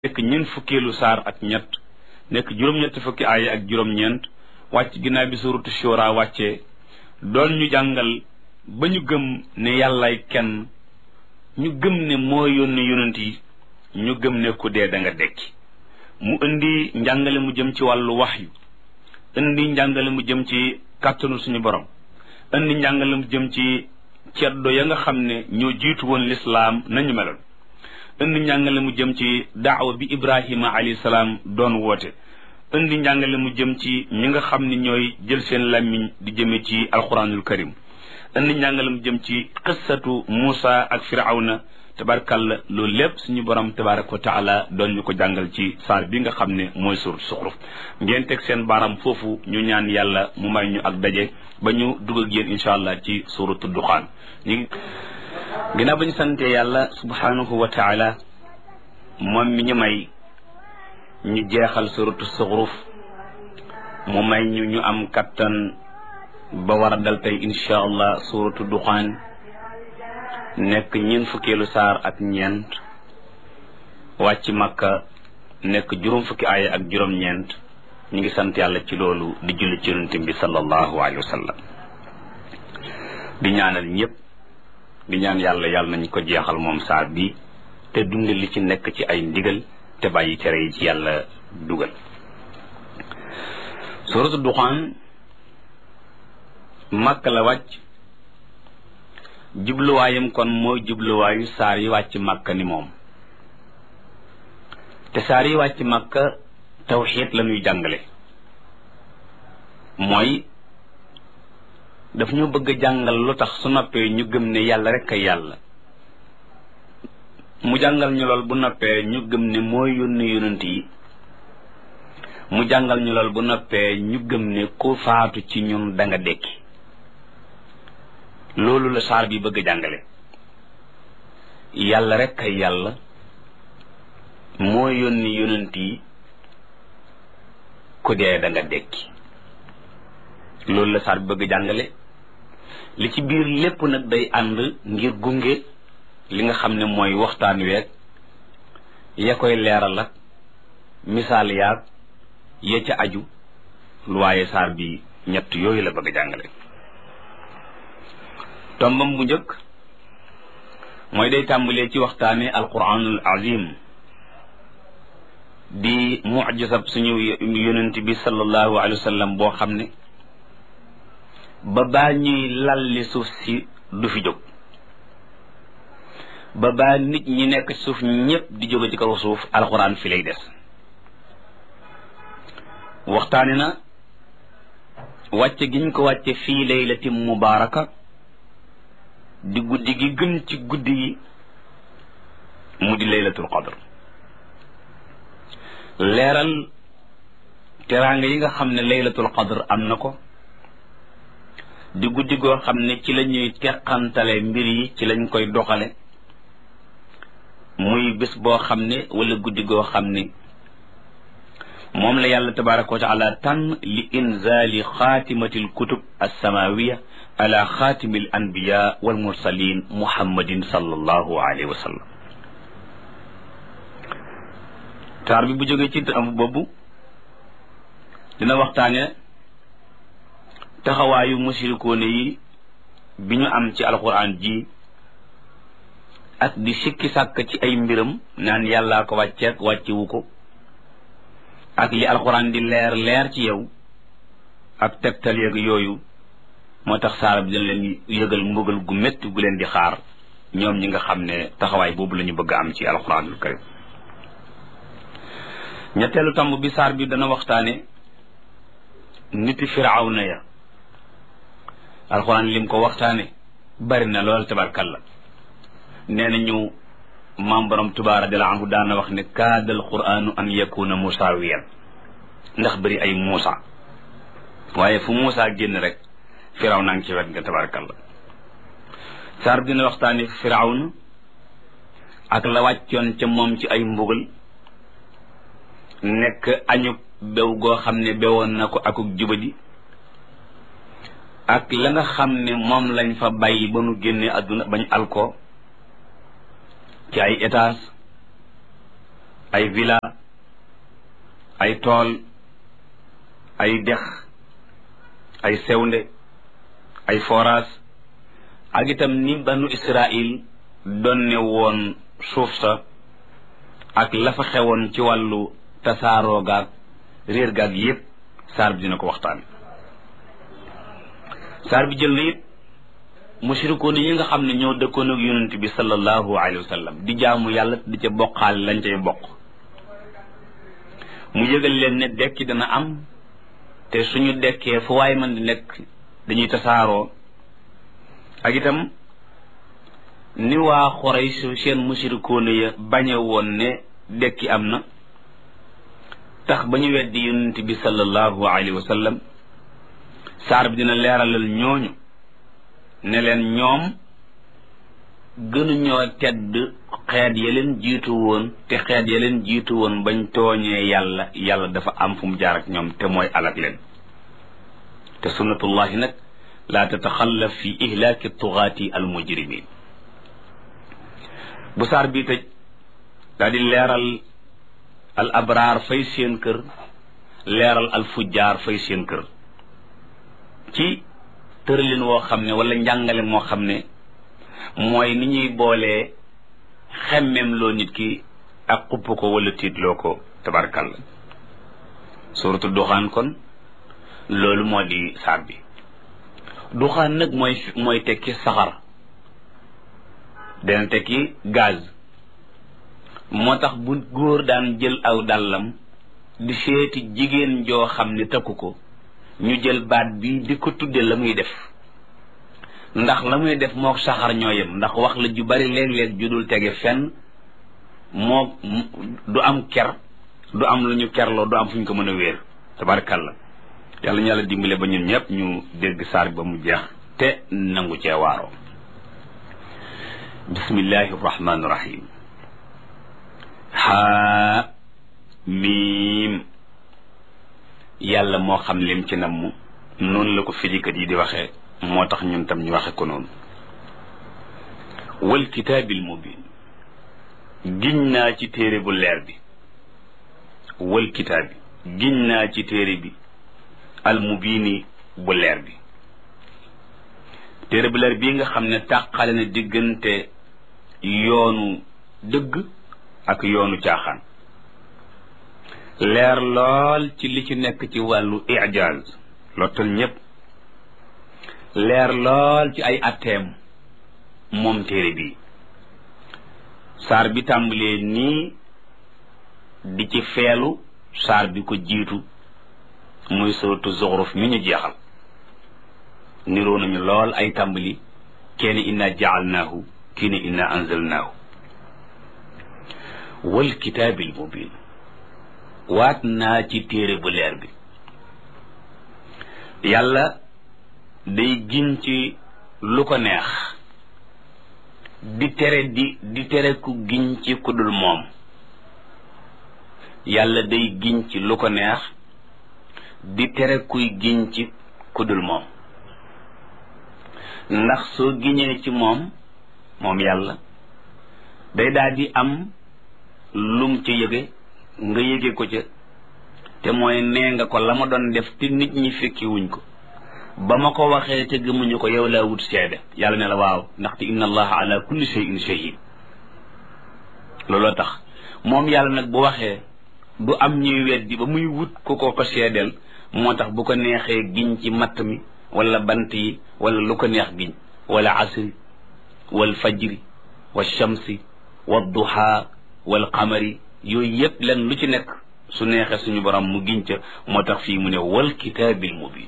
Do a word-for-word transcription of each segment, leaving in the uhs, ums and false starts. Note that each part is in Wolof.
nekk ñeent fukkeelu saar ak ñett nekk juróom-ñetti fukki aaya ak juróom-ñeent wàcc ginnaaw bi suuratu shura wàccee doon ñu jàngal ba ñu gëm ne yàllaay kenn ñu gëm ne moo yónni yonent yi ñu gëm ne ku dee da nga dekki mu indi njàngale mu jëm ci wàllu waxyu indi njàngale mu jëm ci kàttanu suñu borom indi njàngale mu jëm ci ceddo ya nga xam ne ñoo jiitu woon lislaam nañu meloon indi njàngale mu jëm ci daawa bi Ibrahima alayhi salaam doon woote indi njàngale mu jëm ci ñi nga xam ne ñooy jël seen làmmiñ di jëme ci alquranul karim indi njàngale mu jëm ci qissatu Muusa ak Firawna tabarakalla loolu lépp suñu borom tabaraka wa taala doon ñu ko jàngal ci saar bi nga xam ne mooy suuratu Zuxruf ngeen teg seen baaram foofu ñu ñaan yàlla mu may ñu ak daje ba ñu dugg ak yéen incha allah ci suuratu Duxaan ñu ginnaaw ba ñu sante yàlla subhanahu wa taala moom mi ñu may ñu jeexal suuratu Zuxruf mu may ñu ñu am kattan ba war a dal tey incha allah suuratu Duxaan nekk ñeent fukkeelu saar ak ñeent wàcc Makka nekk juróom fukki aaya ak juróom-ñeent ñu ngi sant yàlla ci loolu di julli ci yonent bi sallallahu alayhi wa sallam di ñaanal ñëpp di ñaan yàlla yàlla nañ ko jeexal moom saar bi te dund li ci nekk ci ay ndigal te bàyyi tere yi ci yàlla dugal suuratu Duxaan Makka la wàcc jubluwaayam kon mooy jubluwaayu saar yi wàcc Makka ni moom te saar yi wàcc Makka tawxiid la ñuy jàngale mooy daf ñu bëgg a jàngal lu tax su noppee ñu gëm ne yàlla rek ay yàlla mu jàngal ñu lool bu noppee ñu gëm ne mooy yónni yonent yi mu jàngal ñu lool bu noppee ñu gëm ne ku faatu ci ñun da nga dekki loolu la saar bi bëgg a jàngale yàlla rek ay yàlla mooy yónni yonent yi ku dee da nga dekki loolu la saar bi bëgg a jàngale li ci biir lépp nag day ànd ngir gunge li nga xam ne mooy waxtaan week ya koy leeral ak misaal yaag ya ca aju lu waaye saar bi ñett yooyu la bëgg a jàngale tombam bu njëkk mooy day tàmbalee ci waxtaane alquranul azim di mujisab suñu yonent bi sallallahu alayhi wa sallam boo xam ne ba baa ñuy lalli suuf si du fi jóg ba baa nit ñi nekk ci suuf ñépp di jóge ci kaw suuf alquran fi lay des waxtaane na wàcce gi ñu ko wàcce fii laylatin mubaaraka di guddi gi gën ci guddi yi mu di laylatul qadr leeral teraanga yi nga xam ne laylatul qadr am na ko di guddi goo xam ne ci la ñuy teqantale mbir yi ci lañ koy doxale muy bés boo xam ne wala guddi goo xam ne moom la yàlla tabaraka wa taala tànn li inzali xaatimatil kutub alsamawiya ala xaatimi al anbiya wal mursalin muhammadin sallallahu alayhi wa sallam taar bi bu jógee ci am boobu dina waxtaane taxawaayu musirikoone yi bi ñu am ci alquran ji ak di sikki sàkk ci ay mbiram naan yàllaa ko wàcceek wàccewu ko ak li alquran di leer leer ci yow ak tegtal yeeg yooyu moo tax saara bi dañ leen yëgal mbugal gu métti gu leen di xaar ñoom ñi nga xam ne taxawaay boobu la ñu bëgg a am ci alquranul karim ñetteelu tomb bi saar bi dana waxtaane niti firawna ya alquran lim ko waxtaane bari na lool tabarkalla nee na ñu maam borom Tuubaa radiyallaahu anhu daana wax ne kaadal quranu an yakuna musaawiyan ndax bëri ay Muusa waaye fu Muusa génn rek firaw naa ngi ci wet nga tabarakallah saar dina waxtaani firawna ak la wàccoon ca moom ci ay mbugal nekk añub bew goo xam ne bewoon na ko akuk jubadi ak la nga xam ne moom lañ fa bàyyi ba nu génne àdduna bañ alko ci ay étage ay villa ay tool ay dex ay sewnde ay forage ak itam ni banu Israil donne woon suuf sa ak la fa xewoon ci wàllu tasaaroo gaag réer gaag yépp saar bi dina ko waxtaan saar bi jël na it mushrikoon yi nga xam ne ñoo dëkkoon ak yonent bi sallallahu alayhi wa sallam di jaamu yàlla di ca bokkaal lañ cay bokk mu yëgal leen ne dekki dana am te suñu dekkee fu waay man di nekk dañuy tasaaroo ak itam ni waa Quraysh seen mushrikoon ya bañe woon ne dekki am na tax ba ñu weddi yonent bi sallallahu alayhi wa sallam saar bi dina leeralal ñooñu ne leen ñoom gënuñoo tedd xeet ya leen jiitu woon te xeet ya leen jiitu woon bañ tooñee yàlla yàlla dafa am fu mu jaar ak ñoom te mooy alak leen te sunnatullahi nag laa tataxallaf fi ihlaaki tugaati al mujrimin bu saar bii tëj daal di leeral al abraar fay seen kër leeral al fujjaar fay seen kër ci tëralin woo xam ne wala njàngale moo xam ne mooy ni ñuy boolee xemmem loo nit ki ak xupp ko wala tiitloo ko tabarkalla suratu duxaan kon loolu moo di saar bi duxaan nag mooy mooy tekki saxar dana tekki gaz moo tax bu góor daan jël aw dàllam di seeti jigéen joo xam ne takku ko ñu jël baat bi di ko tudde la muy def ndax la muy def mook saxar ñoo yem ndax wax la ju bari léeg-léeg ju dul tege fenn moo du am ker du am lu ñu kerloo du am fu ñu ko mën a wéer tabarkalla yàlla ñu yàlla dimbale ba ñun ñëpp ñu dégg saar bi ba mu jeex te nangu cee waaroo bismillahi rahmaani rahim haa miim yàlla moo xam lim ci namm noonu la ko firikat yi di waxee moo tax ñun tam ñu waxe ko noonu wal kitaabil mubin giñ naa ci téere bu leer bi wal kitaabi giñ naa ci téere bi al mubini bu leer bi téere bu leer bii nga xam ne tàqale na diggante yoonu dëgg ak yoonu caaxaan leer lool ci li ci nekk ci wàllu ijaaz lottal ñépp leer lool ci ay atteem moom téere bi saar bi tàmbalee nii di ci feelu saar bi ko jiitu muy suratu zuxruf mi ñu jeexal niroo nañu lool ay tàmbali kenn inna jaalnaahu kii ne inna anzalnaahu wal kitaabil mubin waat naa ci téere bu leer bi yàlla day giñ ci lu ko neex di tere di di tere ku giñ ci ku dul moom yàlla day giñ ci lu ko neex di tere kuy giñ ci ku dul moom ndax soo giñee ci moom moom yàlla day daal di am lum ci yëge nga yëge ko ca te mooy nee nga ko la ma doon def te nit ñi fekki wuñ ko ba ma ko waxee te gëmuñu ko yow laa wut seede yàlla ne la waaw ndaxte inna allaha ala kulli shay'in shahid looloo tax moom yàlla nag bu waxee du am ñuy weddi ba muy wut ku ko ko seedeel moo tax bu ko neexee giñ ci matt mi wala bant yi wala lu ko neex giñ wala asri wal fajri wa shamsi wa duha wal qamari yooyu yépp len lu ci nekk su neexee suñu borom mu giñ ca moo tax fii mu ne wal kitaabil mubin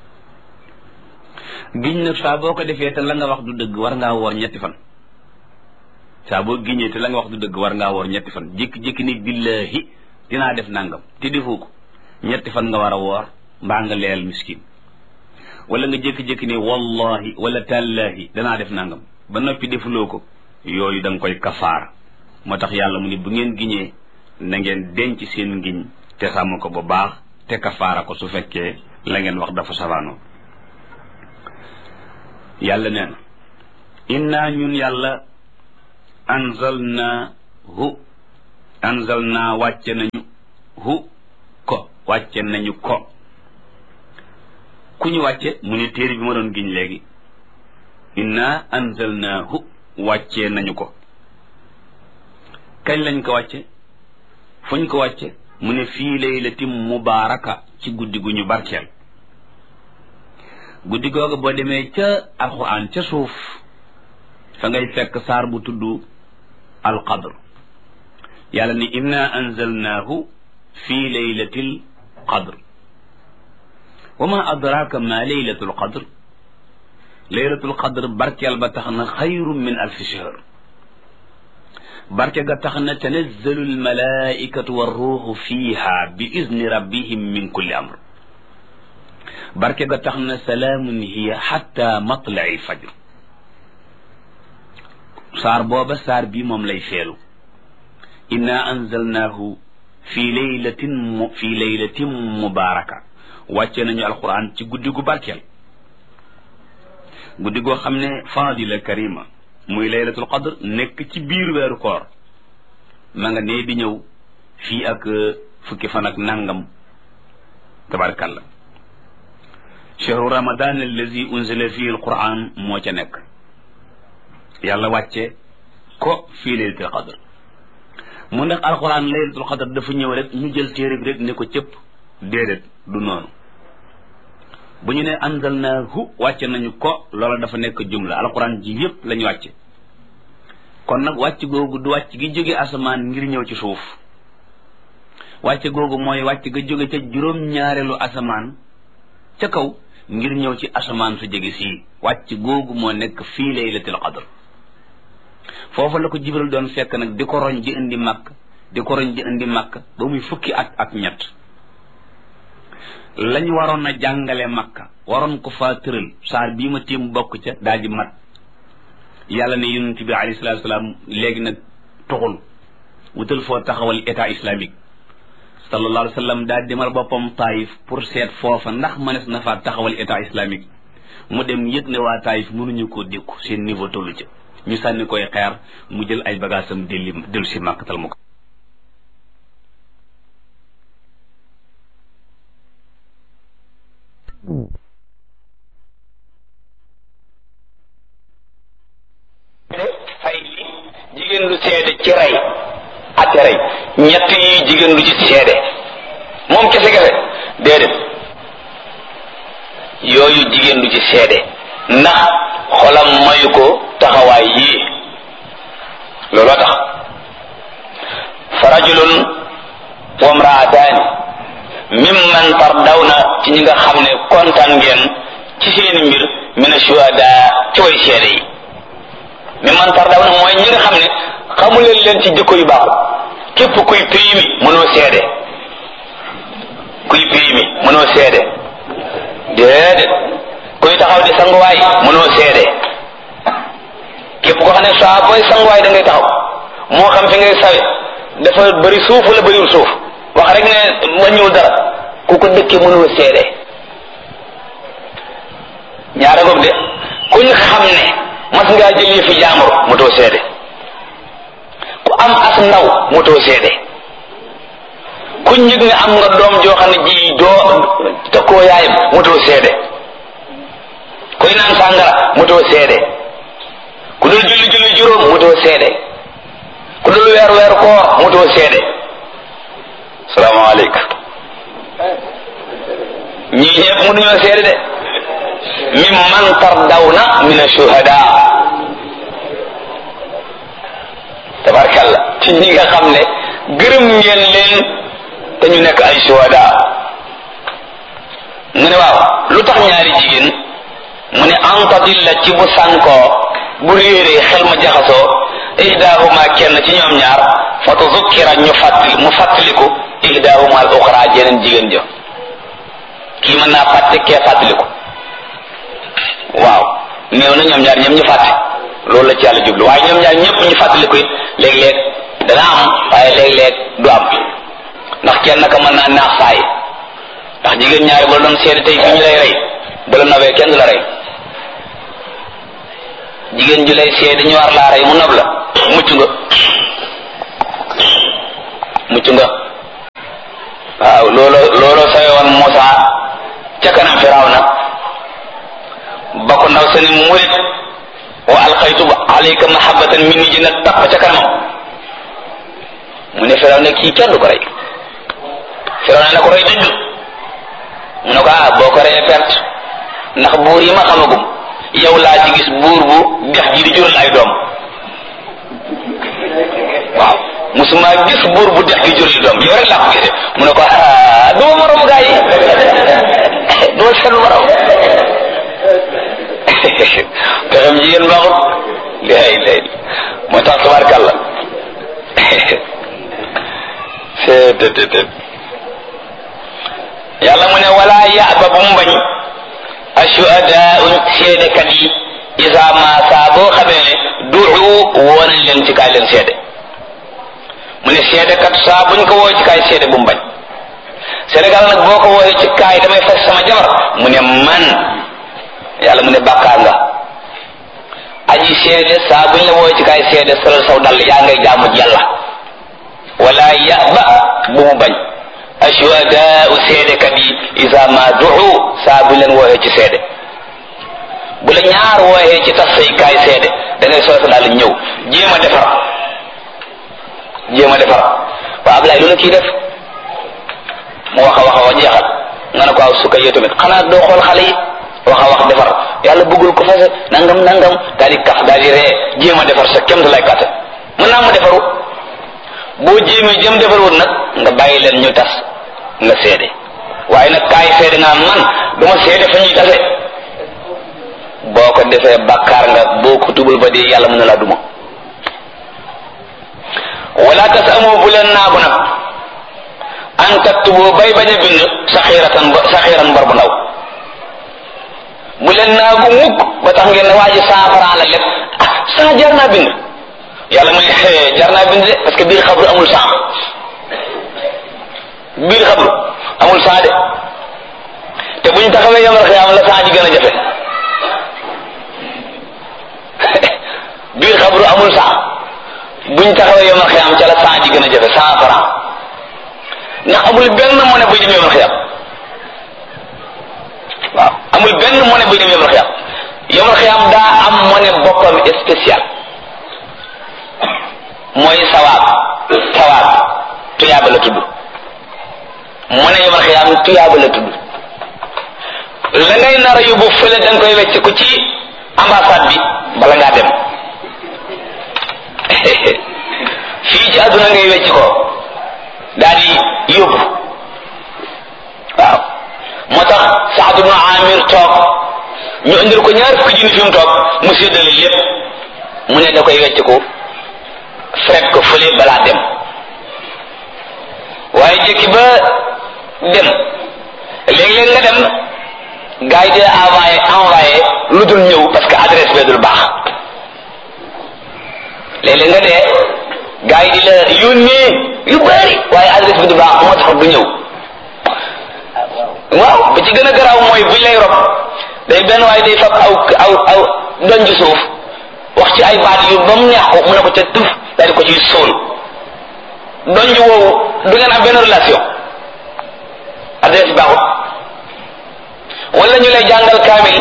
giñ nag saa boo ko defee te la nga wax du dëgg war ngaa woor ñetti fan saa boo giñee te la nga wax du dëgg war ngaa woor ñetti fan jékki-jékki ni billahi dinaa def nangam te defoo ko ñetti fan nga war a woor mbaa nga leel miskin wala nga jékki-jékki ni wallahi wala tallahi danaa def nangam ba noppi defuloo ko yooyu da nga koy kafaara moo tax yàlla mu ne bu ngeen giñee na ngeen denc seen ngiñ te sàmm ko bu baax te kafaara ko su fekkee la ngeen wax dafa safaanoo yàlla nee na inna ñun yàlla anzalnahu anzalna wàcce nañu hu ko wàcce nañu ko ku ñu wàcce mu ne téere bi ma doon giñ léegi inna anzalnahu wàcce nañu ko kañ lañ ko wàcce fuñ ko wàcce mu ne fii laylatin mubaaraka ci guddi gu ñu barkeel guddi googu boo demee ca alquran ca suuf fa ngay fekk saar bu tudd alqadr yàlla ni inna anzalnahu fii laylatil qadr wa ma adraka ma laylatul qadr laylatul qadr barkeel ba tax na xayrun min alfi shahr barke ga tax na tanazzalu almalaikatu warruuxu fiiha bi izni rabbihim min kulli amr barke ga tax na salaamun hiya xatta matlai fajr saar booba saar bi moom lay feelu inna anzalnaahu fi laylatin mu fi laylatin mubaaraka wàcce nañu alquran ci guddi gu barkeel guddi goo xam ne fadila karima muy laylatul qadr nekk ci biir weeru koor ma nga nee di ñëw fii ak fukki fan ak nangam tabarakallah chahru ramadan allazi unzila fihi alquran moo ca nekk yàlla wàcce ko fii laylatul qadr mu ndax alquran laylatul qadr dafa ñëw rek ñu jël téere bi rek ne ko cëpp déedéet du noonu bu ñu ne anzalnahu wàcce nañu ko loola dafa nekk jumla alquran ji yépp lañu wàcce kon nag wàcc googu du wàcc gi jóge asamaan ngir ñëw ci suuf wàcc googu mooy wàcc ga jóge ca juróom-ñaareelu asamaan ca kaw ngir ñëw ci asamaan su jege sii wàcc googu moo nekk fii laylatul qadr foofu la ko jibril doon fekk nag di ko roñ di indi màkk di ko roñ di indi màkk ba muy fukki at ak ñett lañ waroon a jàngale makka waroon ko faa tëral saar bii ma tiim bokk ca daal di mat yàlla ne yonent bi alayhi salaatu salaam léegi nag tuxul wutal foo taxawal état islamique sallallahu alayhi wa sallam daal demal boppam taayif pour seet foofa ndax mënees na faa taxawal état islamique mu dem yëg ne waa taayif mënuñu koo dékku seen niveau tollu ca ñu sànni koy xeer mu jël ay bagaasam delli dellu si màkkatal mu ko fay li jigéen lu seede ci rey ak rey ñett yi jigéen lu ci seede moom kese kese déedéet yooyu jigéen lu ci seede ndax xolam mayu ko taxawaay yii looloo tax fa rajulun wa mraataani mimman tardawna ci ñi nga xam ne kontaan ngeen ci seeni mbir min ashuhada ci way seede yi mimman tardawna mooy ñi nga xam ne xamuleen leen ci jikko yu baaxu képp kuy pays mi mënoo seede kuy pays mi mënoo seede déedéet kuy taxaw di sanguwaay mënoo seede képp koo xam ne saa booy sanguwaay da ngay taxaw moo xam fi ngay sawe dafa bëri suuf wala bëriwul suuf wax rek ne wàññiwul dara ku ko dëkkee mënoo seede ñaara goog de kuñ xam ne mas ngaa jël yëfi jaamur motoo seede ku am as ndaw motoo seede kuñ yëg ne am nga doom joo xam ne ji doo tokkoo yaayam motoo seede kuy naan sàngara motoo seede ku dul julli julli juróom motoo seede ku dul weer weer koor motoo seede salaamaaleykum ñii ñëpp mënuñoo seede de mimman tardawna min ashuhada tabarkalla ci ñi nga xam ne gërëm ngeen leen te ñu nekk ay shuhada mu ne waaw lu tax ñaari jigéen mu ne antadilla ci bu sànkoo bu réeree xel ma jaxasoo ihdahuma kenn ci ñoom ñaar fa tuzukkira ñu fàttali mu fàttaliku ihdahuma al uxra jeneen jigéen jo kii mën naa fàtte kee fàttaliku waaw néew na ñoom ñaar ñëpp ñu fàtte loolu la ci yàlla jublu waaye ñoom ñaar ñëpp ñu fàttaliku it léeg-léeg dana am waaye léeg-léeg du am ndax kenn naka mën naa naax saay ndax jigéen ñaari ba la doon seede tey fi ñu lay rey ba la nobee kenn du la rey jigéen ju lay seede ñu war laa rey mu nob la mucc nga mucc nga waaw loolo loolo sawe woon Muusa ca kanam Firawna ba ko ndaw seni murit wa alqaytu alayka mahabbatan minni ji na tapp ca kanamam mu ne Firawna kii kenn du ko rey Firawna na ko rey dëgg mu ne ko ah boo ko reyee perte ndax buur yi ma xamagum yow laa ci gis buur bu dex ji di jural ay doom waaw musuma gis buur bu dex gi jural doom yow rek laa ko gisee mu ne ko ah duma moromu gaa yi duma seen morom pexem jigéen baaxut léegi léegi moo tax tabarkàlla c'est te yàlla mu ne wala yaaba bu mu bañ ashuhadaa'u seedekat yi isa ma saa boo xamee ne du'u woonañ leen ci kaay leen seede mu ne seedekat saa buñ ko woo ci kaay seede bu mu bañ Sénégal nag boo ko wooyee ci kaay damay fas sama jabar mu ne man yàlla mu ne bàkkaar nga aji seede saa buñ la wooyee ci kaay seede solal saw dal yaa ngay jaamu yàlla wala yaaba bu mu bañ ashuhadaa'u seedekat yi isa ma du'u saa buñ leen wooyee ci seede bu la ñaar wooyee ci tas say kaay seede da ngay soo sa daal ñëw jéem a defar jéem a defar waaw Ablaye loolu kii def mu wax a wax a wax jeexal nga ne ko aw sukka yee tamit xanaa doo xool xale yi wax a wax defar yàlla bëggul ko fase nangam nangam daal di kaf daal di ree jéem a defar sa kemt lay kàttan mën naa mu defaru boo jéemee jëm defarul nag nga bàyyi leen ñu tas nga seede waaye nag kaay seede nga man duma seede fa ñuy tase boo ko defee bàkkaar nga boo ko tubul ba dee yàlla mën na laa duma wala tas amoo bu leen naagu nag an taktubu bay bañ a bind saxiratan saxiran mbar bu ndaw bu leen naagu mukk ba tax ngeen ne waa ji cent franc la lépp ah cent jar naa bind yàlla muy jar naa bind de parce que biir xabru amul cent biir xabru amul cent de te buñ taxawee yomal xiyaam la cent ji gën a jafe biir xabru amul cent buñ taxawee yomal xiyaam ca la cent ji gën a jafe cent franc ndax amul benn monnaie buy dem yomal xiyaam waaw amul benn monnaie buy dem yomal xiyaam yomal xiyaam daa am monnaie boppam spécial mooy sawaab sawaab tuyaaba la tudd monnaie yomal xiyaam tuyaaba la tudd la ngay nar a yóbbu fële da nga koy wecc ko ci ambassade bi bala ngaa dem fii ci àdduna ngay wecc ko daal di yóbbu waaw moo tax Saad ibn Amir toog ñu indil ko ñaar fukki junni fi mu toog mu séddale lépp mu ne da koy wecc ko fret ko fële balaa dem waaye jëkki ba dem léeg-léeg nga dem gars yi di envoyé envoyé lu dul ñëw parce que adresse bee dul baax léeg-léeg nga dee gars yi di la yónnee yu bari waaye adresse bi du baax moo tax du ñëw waaw ba ci gën a garaaw mooy buñ lay rob day benn waaye day fab aw aw aw donj suuf wax ci ay baat yu ba mu neex ko mu ne ko ca tuf daal di ko ciy sóol donj woowu du ngeen am benn relation adresse baaxut wala ñu lay jàngal kaamil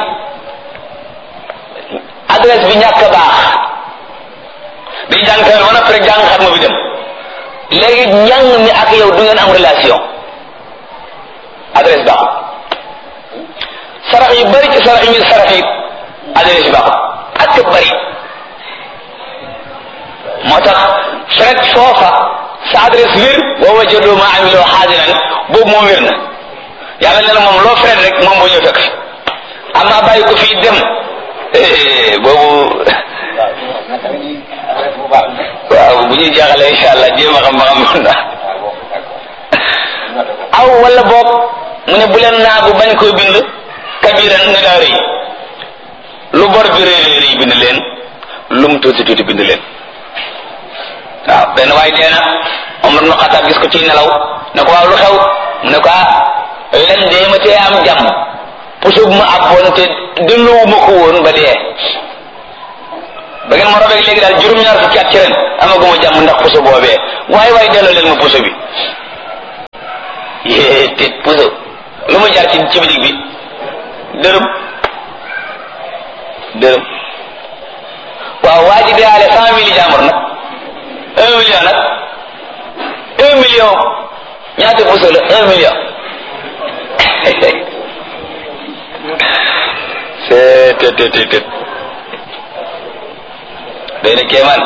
adresse bi ñàkk a baax day jàng kaamil ba noppi rek jàng xatma bi dem léegi njàng mi ak yow du ngeen am relation adresse baaxut sarax yu bari ci sarax yi ñu sarax yi adresse baaxut ak bari moo tax fekk foofa sa adresse wér wa wajadu ma amiloo xaadiran boobu moom wér na yàlla nee na moom loo fret rek moom boo ñëw fekk fi amma bàyyi ko fii dem boobu waaw bu ñuy jeexalee incha allah jéem a xam ba xam na aw wala boog mu ne bu leen naagu bañ koy bind kabiran ne daa rëy lu bor bi rëy rëy rëy bind leen lu mu tuuti tuuti bind leen waaw benn waay dee na Omar ibn Khattab gis ko ci nelaw ne ko waaw lu xew mu ne ko ah len dee ma tee am jàmm puso bu ma abboon te delloo ma ko woon ba dee ba ngeen ma robeeg léegi daal juróom-ñaar fukki at ci ren amaguma jàmm ndax puso boobee waaye waaye delloo leen ma puso bi yée te puso lu mu jar ci ci bitig bi dërëm dërëm waaw waa ji deyaale cent mille jàmbur nag un million nag un million ñaata puso la un million c'est te te te te day na kéemaan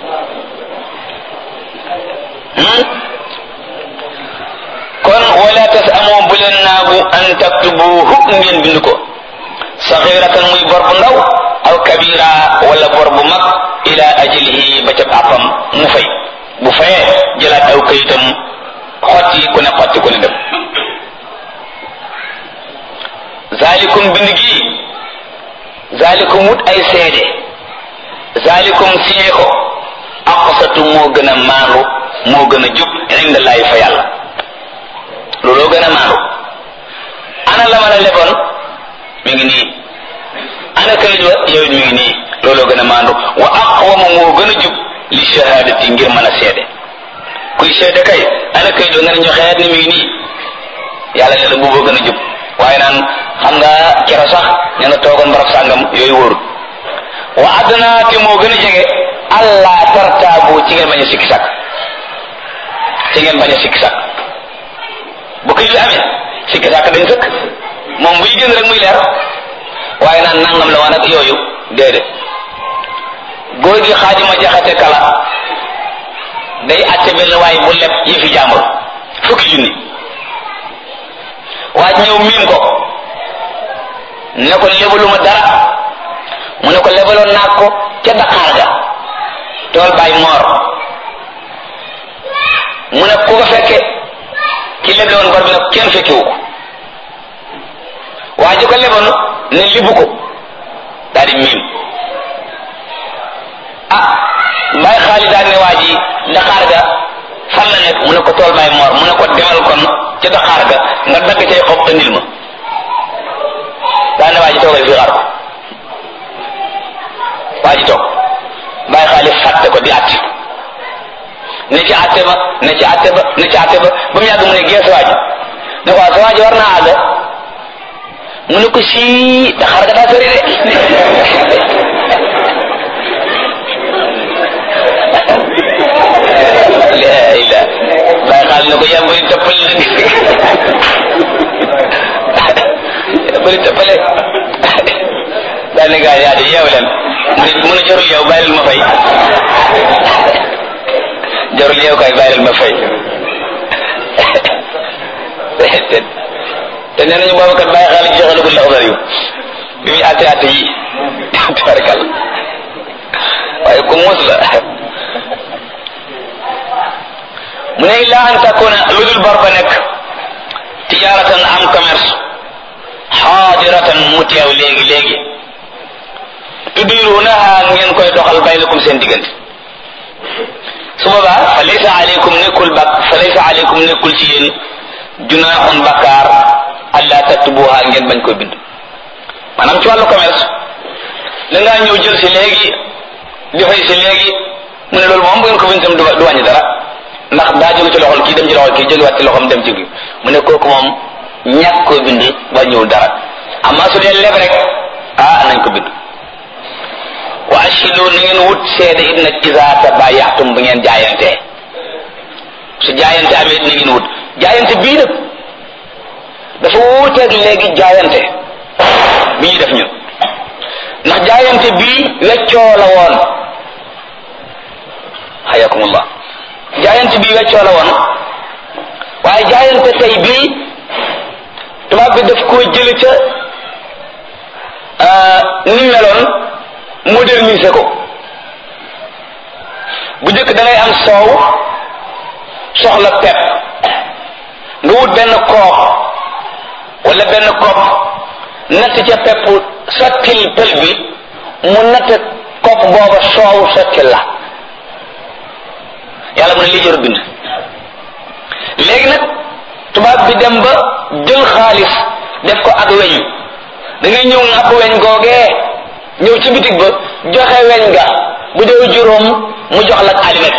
kon wala tas amoo bu leen naagu an taktubuhu ngeen bind ko saxiratan muy bor bu ndaw aw kabira wala bor bu mag ila ajlihi ba ca àppam mu fay bu fayee jëlaat aw kayitam xotti ku ne xotti ku ne dem zalikum bind gi zalikum wut ay seede zalikum signé ko aqsatu moo gën a maandu moo gën a jub inda laahi fa yàlla looloo gën a maandu ana la ma la leboon mi ngi nii ana kayit wa yow mi ngi nii looloo gën a maandu wa aqwamu moo gën a jub li shahadati ngir mën a seede kuy seede kay ana kayit wa nga ne ñu xeet ni mi ngi nii yàlla ne la booboo gën a jub waaye naan xam nga kero sax ña nga toogoon barab sàngam yooyu wóorul wa adna te moo gën a jege allah tartaabu ci ngeen bañ a sikki sàkk ci ngeen bañ a sikki sàkk bu kayit wi amee sikki sàkk dañ sëkk moom buy gën rek muy leer waaye naan nangam la waan ak yooyu déedéet góor gi xaadima jaxate kala day àtte benn waaye bu leb yi fi jàmbur fukki junni waaj ñëw miim ko ne ko lebaluma dara mu ne ko lebaloon naa ko ca Dakar ga tool bay moor mu ne ku ko fekke ki leble woon bor bi nag kenn fekkewu ko waa ji ko leboon ne libu ko daal di miim ah mbay xaalis daal ne waa ji Dakar ga fan la nekk mu ne ko tool bay moor mu ne ko demal kon ca Dakar ga nga dagg cay xob andil ma daa ne waa ji toogal fii xaar ko waa ji toog mbay xaalis fàtte ko di àtte ne ci àtte ba ne ci àtte ba ne ci àtte ba ba mu yàgg mu ne gees waa ji ne ko sa waa ji war naa àgg mu ne ko sii Dakar ga daa sori de la ila bàyyi xaal ne ko yaa bëri toppale yaa bëri toppale daa ne gaa yaa di yeew leen mu ne mu ne jarul yeew bàyyil ma fay jarul yeew kay bàyyil ma fay te nee nañu boobu kat bàyyi xaal joxe lagul la xabar yu bi muy àtte àtte yi tabarkal waaye ku muus la mu ne illaa an takuna lu dul bor ba nekk tijaaratan am commerce xaadiratan mu teew léegi léegi tudirunaha ngeen koy doxal baynakum seen diggante su boobaa fa laysa aleykum nekkul bak fa laysa aleykum nekkul ci yéen junaaxun bakkaar alla taktubuha ngeen bañ koy bind maanaam ci wàllu commerce da ngaa ñëw jël si léegi di fay si léegi mu ne loolu moom bu ngeen ko bind tam du wàññi dara ndax daa jóge ci loxol kii dem ci loxol kii jógewaat ci loxom dem ci bi mu ne kooku moom ñàkk koo bind wàññiwul dara amma su dee leb rek ah nañ ko bind wa ashidu na ngeen wut seede it nag iza tabayatum bu ngeen jaayantee su jaayante amee na ngeen wut jaayante bii nag dafa wuuteeg léegi jaayante bi ñuy def ñun ndax jaayante bii weccoo la woon hayakumullah jaayante bii weccoo la woon waaye jaayante tey bii tubaab bi daf koo jële ca ni meloon moderniser ko bu njëkk da ngay am soow soxla pepp nga wut benn koox wala benn kopp natt ca pepp sottil pël bi mu natt kopp booba soow sottil la yàlla mu ne lii jëru bind léegi nag tubaab bi dem ba jël xaalis def ko ak weñ da ngay ñëw ngàpp weñ googee ñëw ci bitig ba joxe weñ ga bu dee juróom mu jox la alimet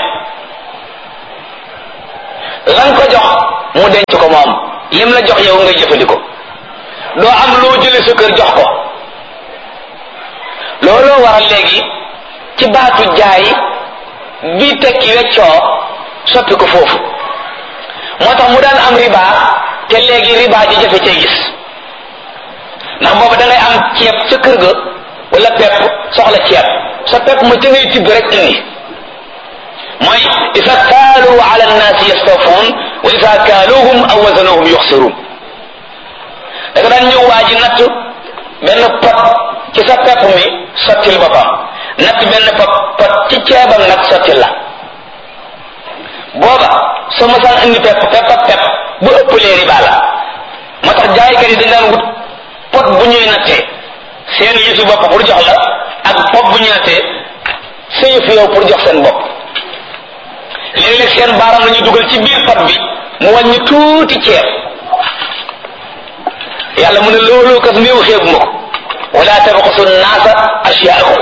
lan ko jox mu denc ko moom lim la jox yow ngay jëfandikoo doo am loo jële sa kër jox ko looloo waral léegi ci baatu jaay bi tekki weccoo soppi ko foofu moo tax mu daan am riba te léegi riba ji jafe cay gis ndax boobu da ngay am ceeb sa kër ga wala pepp soxla ceeb sa pepp ma ca ngay tibb rek indi mooy isa kaalu ala annaasi yastawfuun wa isa kaaluhum aw wazanuhum yuxsiruun da nga daan ñëw waa ji natt benn pot ci sa pepp mi sottil boppam natt benn pot pot ci ceebam nag sottil la booba soo mosaan indi pepp pepp ak pepp bu ëppalee riba la moo tax jaaykat yi dañ daan wut pot bu ñuy nattee seen yëfi bopp pour jox la ak pot bu ñuy nattee sa yëfi yow pour jox seen bopp léeg-léeg seen baaram la ñuy dugal ci biir pot bi mu wàññi tuuti ceeb yàlla mu ne loolu kat néew xeebu ma ko wala tabxasu naasa asyaahum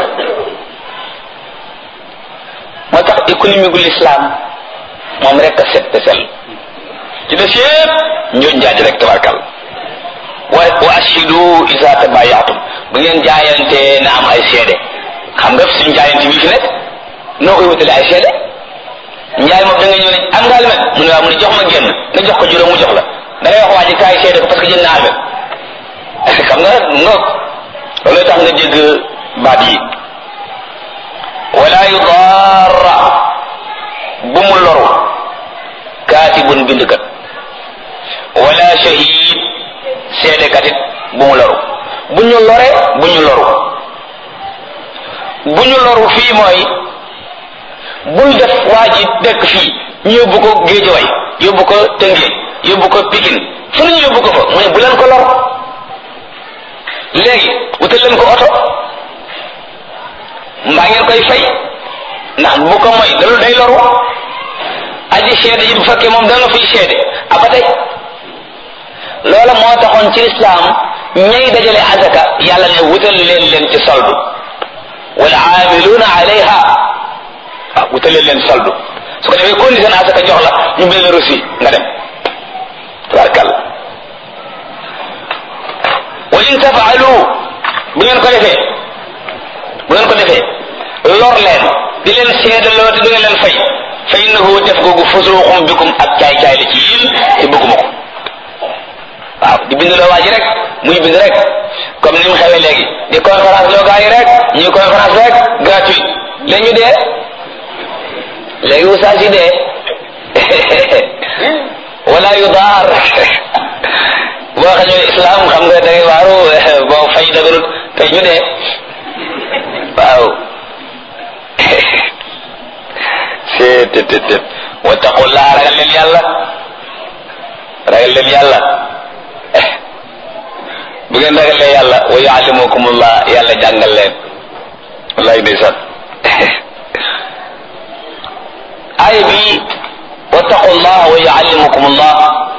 moo tax économie gu l'islam moom rek a set te sell ci des yëpp ñoo njaaj rek tabarkal wa wa ashidu isa tabayaatum bu ngeen jaayante na am ay seede xam nga suñu jaayante bii fi nekk noo koy wutale ay seede njaay moom da nga ñëw ne am nga almet mu ne waaw mu ne jox ma génn nga jox ko juróom mu jox la da ngay wax waa ji kaay seede ko parce que jënd na almet xam nga ngoog loolu tax nga dégg baat yi wala yudarra bu mu loru kaatibun bindkat wala shahid seedekat it bu mu loru bu ñu lore bu ñu loru bu ñu loru fii mooy bul def waa ji dekk fii ñu yóbbu ko Géejawaay yóbbu ko Tëngéej yóbbu ko Pikine fu ñu yóbbu ko fa mu ne bu leen ko lor léegi wutal leen ko oto mbaa ngeen koy fay ndax bu ko moy loolu day loru aji seede yi bu fekkee moom da nga fiy seede aba tey loola moo taxoon ci lislaam ñay dajale azaka yàlla ne wutal leen leen ci soldu wal aamiluuna alayha waaw wutal leen leen soldu su ko defee condition azaka jox la ñu mel ne reçu nga dem tabarkàlla wa in tafaalu bu ngeen ko defee bu ngeen ko defee lor leen di leen seedaloo te du ngeen leen fay fa innahu def googu fusuuqum bikum ak caay caay la ci yéen te bëgguma ko waaw di bind loo waa ji rek muy bind rek comme ni mu xewee léegi di conférence loo gaa yi rek ñuy conférence rek gratuite léegi ñu dee léegi wusaa si dee wala yu daar boo xañoo islam xam nga da ngay waaru boo fay dagarut tey ñu dee waaw c'est tet tet tet wattaqullaa ragal leen yàlla ragal leen yàlla bu ngeen ragalee yàlla wa yuallimukumullah yàlla jàngal leen wallaay ndeysaan aaya bi wattaqullah wa yuallimukumullah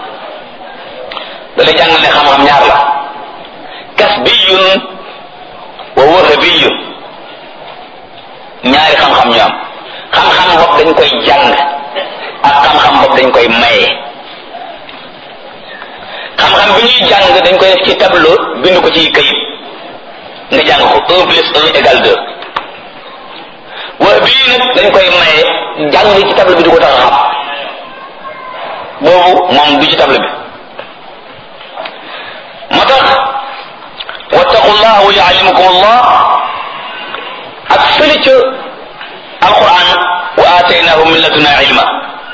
dala jàngal ne xam-xam ñaar la kasbiyun wa wahabiyun ñaari xam-xam ñu am xam-xam bopp dañ koy jàng ak xam-xam bopp dañ koy maye xam-xam bi ñuy jàng dañ koy def ci tableau bind ko ci kayit nga jàng ko un plus un égale deux wax bii nag dañ koy maye jàng ci tableau bi du ko tax a xam boobu moom du ci tableau bi moo tax wattaqullah wa yuallimukumullah ak fële ca alquran wa aataynaahu min laduna ilma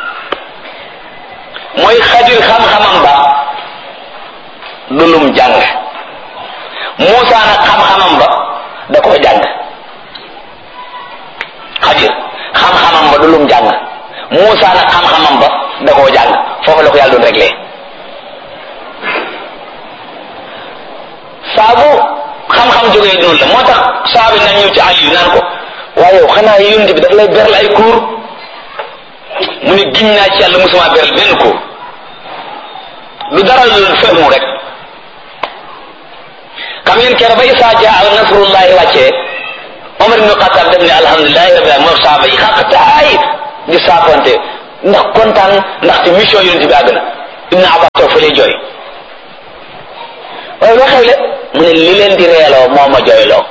mooy xadir xam-xamam ba du lum jàng Muusa nag xam-xamam ba da koo jàng xadir xam-xamam ba du lum jàng Muusa nag xam-xamam ba da koo jàng foofu la ko yàlla doon réglé saabu xam-xam jógee noonu la moo tax saabi nañ ñëw ci Aliyu naan ko waaye yow xanaa yonent bi daf lay beral ay cours mu ne giñ naa ci yàlla musuma beral benn cours lu dara lu fehmu rek xam ngeen keroog ba Isaa jaa nasrullahi wàccee Omar ibnu Xattaab def ne alhamdulilahi rabbil alamin moom saaba yi xaqtaay di saafonte ndax kontaan ndax ci mission yonent bi àgg na ibnu Abbas toog fa lay jooy waaye loo xewle mu ne li leen di reeloo moo ma jooyloo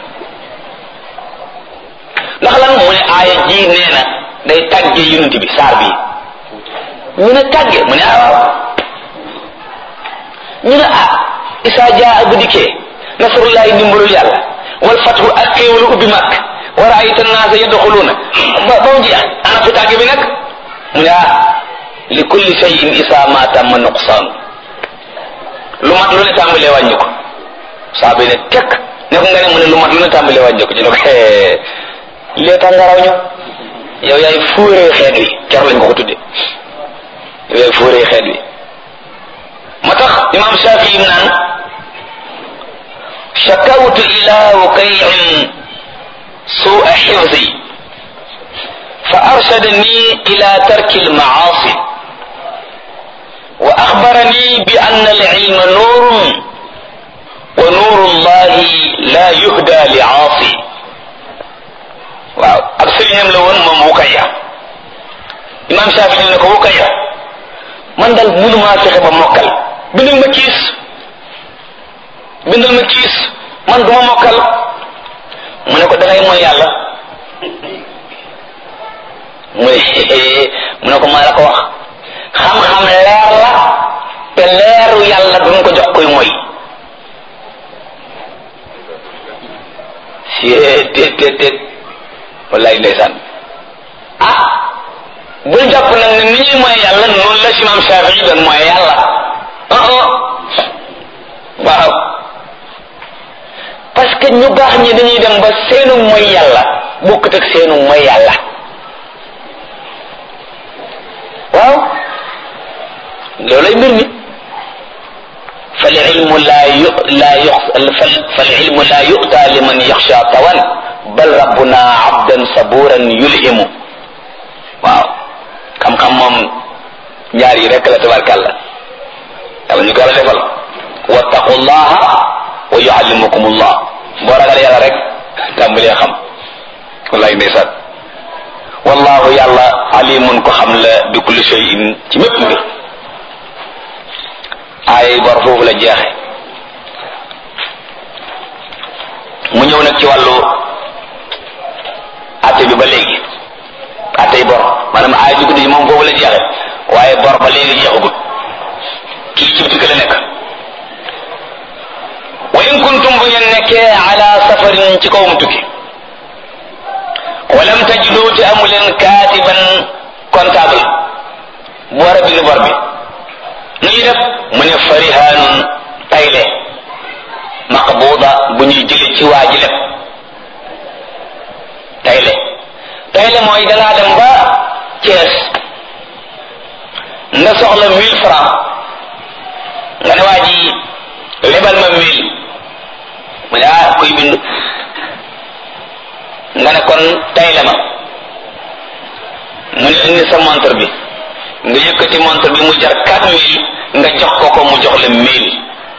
ndax lan mu ne aaya ji nee na day tàgge yonent bi saar bi ñu ne tàgge mu ne ah waaw ñu ne ah isaa jaa bu dikkee nasrullahi ndimbalul yàlla wal fathu ak xéewalu ubbi màkk wa ra'ayta naasa yadxuluuna ba ba mu jeex ana fi tàgge bi nag mu ne ah li kulli shay'in isaa ma tamma nuqsaan lu mat lu ne tàmbalee wàññi ko saa bi ne tekk ne ko nga ne mu ne lu mat lu ne tàmbalee wàññi ko ci ne ko lee tax nga raw ñu yow yaay fuuree xeet wi ker lañ ko ko tudde yow yaay fuuree xeet wi moo tax imam Shafii im naan shakawtu ila Wukay'in su'a hifzi fa arshadani ila tarki al-ma'asi wa akhbarani bi anna al-ilma nurun wa nuru Allahi la yuhda li'asi waaw ak sëriñam la woon moom Wukayya imam Shafii ne ko Wukayya man dal mënumaa fexe ba mokkal bindal ma kiis bindal ma kiis man duma mokkal mu ne ko dangay mooy yàlla mu ne mu ne ko maa la ko wax xam-xam leer la te leeru yàlla duñ ko jox koy mooy si téet téet téet wallaay ndeysaan ah bul jàpp nag ne ni ñuy mooy yàlla noonu la si imam Shafii doon mooy yàlla ah ah waaw parce que ñu baax ñi dañuy dem ba seenu mooy yàlla bokkut ak seenu mooy yàlla waaw loolay mbir mi fal ilmu laa yu laa yu fal ilmu laa yu'ta liman yaxsha tawan bal rabbuna abdan saburan yulhimu waaw xam-xam moom ñaar yi rek la tabarkàlla yàlla ñu ko war a defal wattaqullaha wa yuallimukumullah boo ragal yàlla rek tàmbalee xam wallaay ndeysaan wallahu yàlla alimun ko xam la bi kulli shay'in ci mépp mbir ay bor foofu la jeexe mu ñëw nag ci wàllu atte bi ba léegi attey bor maanaam aay bi guddi moom foofu la jeexe waaye bor ba léegi jeexagut kii ci bitik la nekk wa in kuntum bu ngeen nekkee ala safarin ci kawum tukki walam tajidu te amu leen kaatiban comptable bu war a bind bor bi nu ñuy def mu ne farihanun tayle maqbuda bu ñuy jële ci waa ji lépp tayle tayle mooy dangaa dem ba Thiès nga soxla mille francs nga ne waa ji lebal ma mille mu ne ah kuy bind nga ne kon tayle ma mu ne indi sa montre bi nga yëkkati montre bi mu jar quatre mille nga jox ko ko mu jox la mille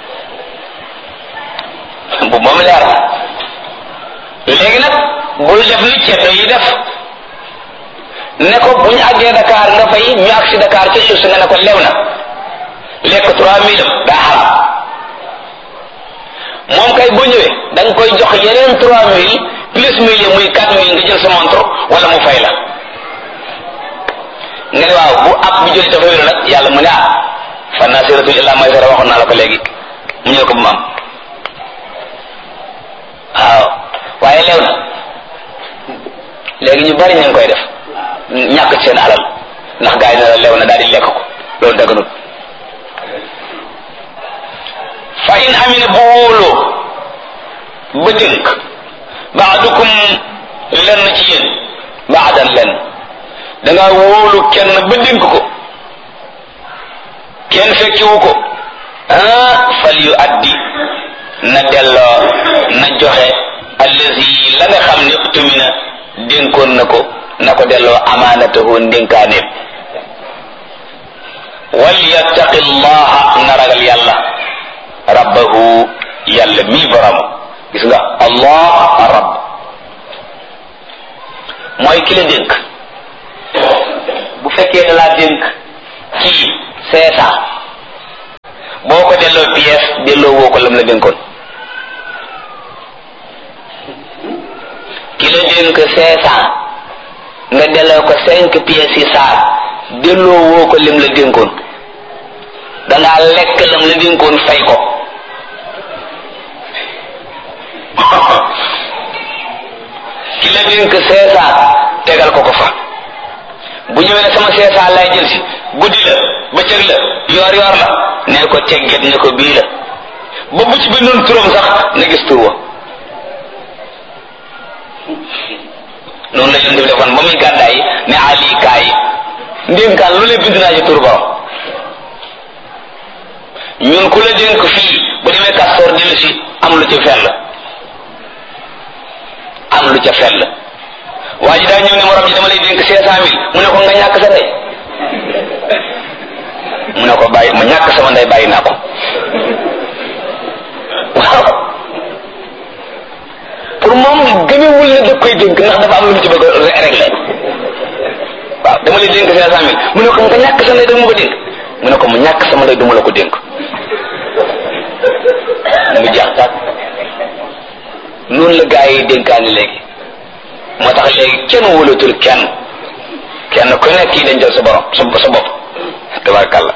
bu moom leer na léegi nag bul def ni ceddo yi def ne ko bu ñu àggee Dakar nga fay ñu agsi Dakar ca suuf si nga ne ko lew na lekk trois mille daa xaram moom kay boo ñëwee da nga koy jox yeneen trois mille plus mille muy quatre mille nga jël sa montre wala mu fay la nga ne waaw bu ab bi jëlee dafa wéru nag yàlla mu ne ah fa nasiratul illa maysara waxoon naa la ko léegi mu ñëw ko bu mu am waaw waaye leew na léegi ñu bari ñu ngi koy def ñàkk ci seen alal ndax gaa yi ne la leew na daal di lekk ko loolu daganut fa in amina bu wóoloo ba dénk baadukum lenn ci yéen baadan lenn da ngaa wóolu kenn ba dénk ko kenn fekkiwu ko ah fal yu addi na delloo na joxe allazi la nga xam ne tumina dénkoon na ko na ko delloo amaanatahu ndénkaaneem wal yattaqi llaha na ragal yàlla rabbahu yàlla mii borom gis nga allah rabb mooy ki la dénk bu fekkee da laa dénk kii cinq cent boo ko delloo pièce delloo woo ko lam la dénkoon ki la dénk cinq cent nga delloo ko cinq pièces yi saar delloo woo ko lim la dénkoon dangaa lekk lam la dénkoon fay ko ki la dénk cinq cent tegal ko ko fa bu ñëwee ne sama cinq cent lay jël si guddi la bëccëg la yoor yoor la ne ko tegget ne ko bii la ba bu ci bindoon turam sax na gis tur wa noonu la yonent bi defoon ba muy gàddaay ne Ali kaay ndénkaan lu ne bind naa ci tur borom ñun ku la dénk fii bu demee kastoor dellu si am lu ca fell am lu ca fell waa ji daa ñëw ne morom ji dama lay dénk cinq cent mille mu ne ko nga ñàkk sa ndey mu ne ko bàyyi ma ñàkk sama ndey bàyyi naa ko waaw pour moom gëmewul ne da koy dénk ndax dafa am lu mu ci bëgg a régler waaw dama lay dénk cinq cent mille mu ne ko nga ñàkk sa ndey dama ko dénk mu ne ko mu ñàkk sama ndey duma la ko dénk mu jeex tàkk noonu la gaa yi dénkaani léegi moo tax léegi kenn wóolatul kenn kenn ku nekk kii dañ jël sa borom sa sa bopp tabarkàlla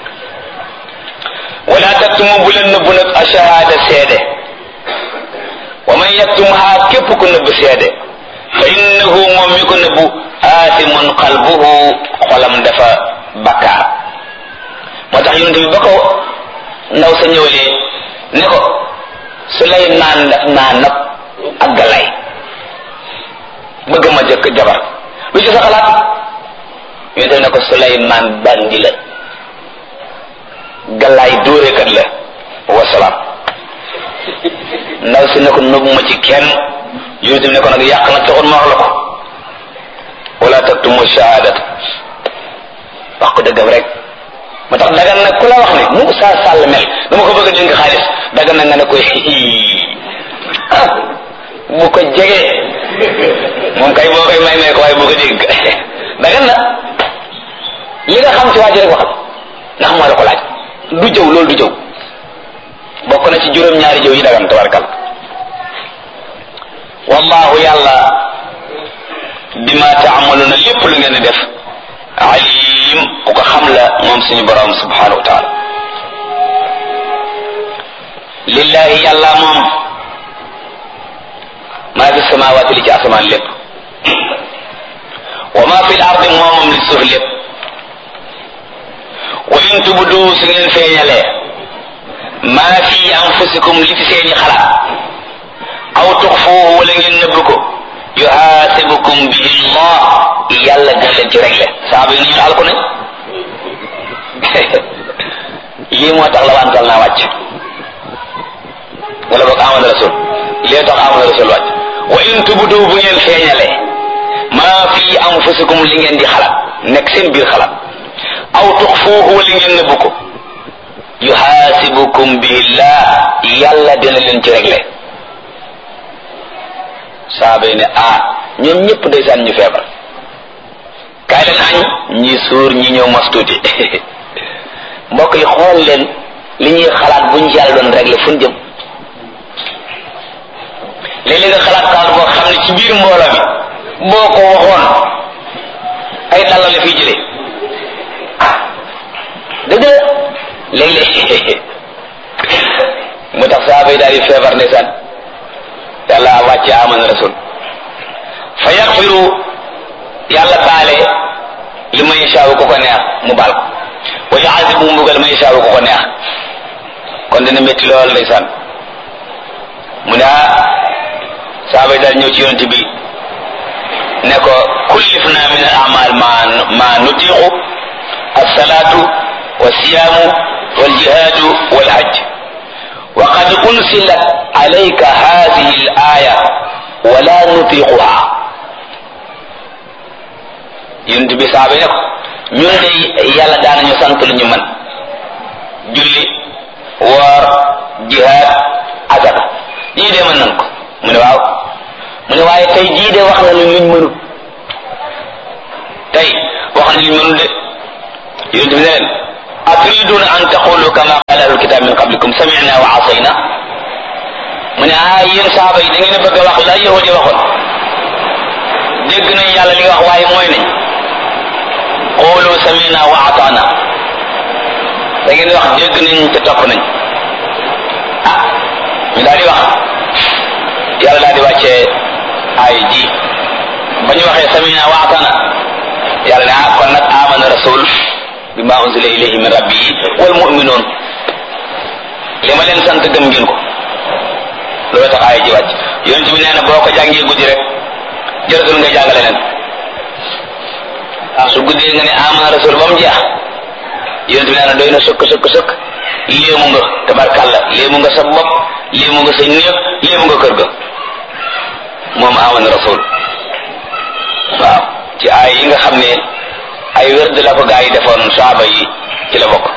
wala taktumu bu leen nëbbu nag ashahada seede wa man yaktumha képp ku nëbb seede fa innahu moom mi ko nëbbu aasimun qalbuhu xolam dafa bakkaar moo tax yonent bi ba ko ndaw sa ñëwalee ne ko Suleymaan daf naa nab ak Galaay bëgg ma jëkk jabar lu ci sa xalaat yonent ne ko Suleymaan bandi la Galaay dóorekat la wasalaam ndaw si ne ko nëbb ma ci kenn yonent ne ko nag yàq na taxoon ma wax la ko wala taktumu shahaadata wax ko dëggam rek moo tax dagan nag ku la wax ne mu saa sàll mel dama ko bëgg a dénk xaalis dagan na nga ne koy ah bu ko jegee moom kay boo koy may may ko waaye bu ko dénk dagan na li nga xam ci waa ji rek waxal ndax moo la ko laaj du jëw loolu du jëw bokk na ci juróom-ñaari jëw yi dagan tabarkal wallahu yàlla bima taamaluna lépp lu ngeen di def alim ku ko xam la moom suñu borom subhanahu wa taala lillahi yàlla moom maa fi samawati li ci asamaan lépp wa ma fi l ardi moomam li suuf lépp wa in tubdu su ngeen feeñalee maa fi anfusikum li ci seeni xalaat aw tuxfuuhu wala ngeen nëbb ko yuhaasibukum bihi llah yàlla dina leen ci réglé saaba yi ni ñu alku nañ lii moo tax la wantal naa wàcc wala boog amana rasul lii tax amana rasul wàcc wa in tubdu bu ngeen feeñalee maa fi anfusikum li ngeen di xalaat nekk seen biir xalaat aw tuxfuuhu wala ngeen nëbb ko yuhaasibukum bihi llah yàlla dina leen ci réglé saaba yi ne ah ñoom ñëpp ndeysaan ñu feebar kaay leen añ ñi suur ñi ñëw mos tuuti mbokk yi xool leen li ñuy xalaat buñ ci yàlla doon réglé fu ñu jëm léeg-léeg nga xalaat xalaat boo xam ne ci biir mbooloo mi boo ko waxoon ay dàll la fiy jëlee ah dëgg la léeg-léeg mu tax saaba yi daal di feebar ndeysaan yàlla wàcce amana rasul fa yaxfiru yàlla baale li may saawu ko ko neex mu baal ko wa yaasibu mbugal may saawu ko ko neex kon dina métti lool ndeysaan mu ne ah saaba yi daal ñëw ci yonent bi ne ko kullifna min al amal ma ma nutiqu alsalatu walsiyaamu waljihaadu walhajj wa qad unsilat alayka hadihi al aya wala nutiquha yonent bi saaba yi ne ko ñun de yàlla daanañu sant lu ñu mën julli woor jihaad azaka yii de mën nan ko mu ne waaw mu ne waaye tey jii de wax na lu luñ mënut tey wax nañ mënu de yonent bi ne leen aturiduna an taqulu kama qala ahlul kitab min qablikum sami'na wa asayna mu ne ah yéen saaba yi da ngeen a bëgg a wax la yahudi waxoon dégg nañ yàlla li wax waaye mooy nañ qulu sami'na wa ata'na da ngeen wax dégg nañ te topp nañ ah ñu daal di wax yàlla daal di wàccee ay ji ba ñu waxee sami'na wa ata'na yàlla ne ah kon nag amana rasul bima unzila ilayhi min rabbihi wal mu'minun li ma leen sant gëm ngeen ko loolu tax ay ji wàcc yonent bi nee na boo ko jàngee guddi rek jërëtul nga jàngale leen su guddee nga ne amana rasul ba mu jeex yonent bi nee na doy na sëkk sëkk sëkk léemu nga tabarkàlla léemu nga sa bopp léemu nga sa néeg léemu nga kër ga moom amana rasul waaw ci ay yi nga xam ne ay wérd la ko gaa yi defoon saaba yi ci la bokk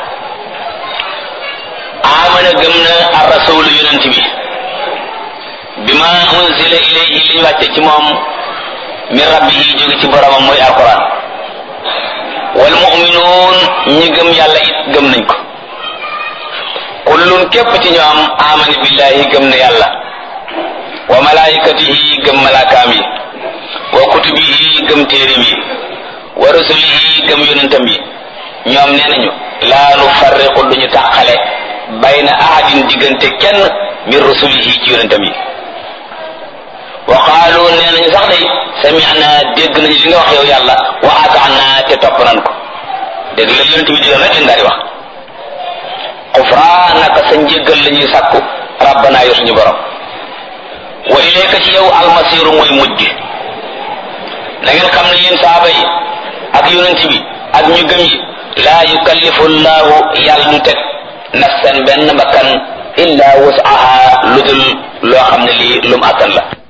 amana gëm na ar rasul yonent bi bima unzila ilayhi li ñu wàcce ci moom min rabbihi jóge ci boromam mooy alquran wal mu'minuun ñi gëm yàlla it gëm nañ ko kullun képp ci ñoom amana billahi gëm na yàlla wa malaikatihi gëm malaakaam yi wa kutubihi gëm téerim yi wa rusulihi gëm yonentam yi ñoom nee nañu laa nu farriqu duñu tàqale bayna ahadin diggante kenn min rusulihi ci yonentam yi wa qaalu nee nañu sax day sami'na dégg nañu li nga wax yow yàlla wa ata'na te topp nan ko dégg la yonent bi digal rek leen daal di wax xufraanaka sa njéggal la ñuy sàkku rabbana yow suñu borom wa ilayka ci yow almasiru mooy mujj na ngeen xam ne yéen saaba yi ak yonent bi ak ñu gëm yi laa yukallifu llahu yàlla du teg nafsan benn bakkan illa wus'aha lu dul loo xam ne lii lum attan la